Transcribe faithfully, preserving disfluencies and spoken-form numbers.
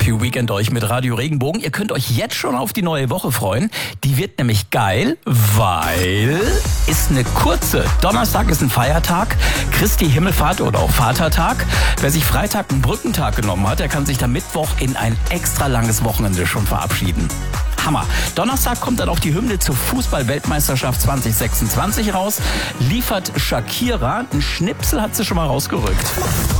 Happy Weekend euch mit Radio Regenbogen. Ihr könnt euch jetzt schon auf die neue Woche freuen. Die wird nämlich geil, weil ist eine kurze. Donnerstag ist ein Feiertag, Christi Himmelfahrt oder auch Vatertag. Wer sich Freitag einen Brückentag genommen hat, der kann sich dann Mittwoch in ein extra langes Wochenende schon verabschieden. Hammer. Donnerstag kommt dann auch die Hymne zur Fußball-Weltmeisterschaft zwanzig sechsundzwanzig raus. Liefert Shakira. Ein Schnipsel hat sie schon mal rausgerückt.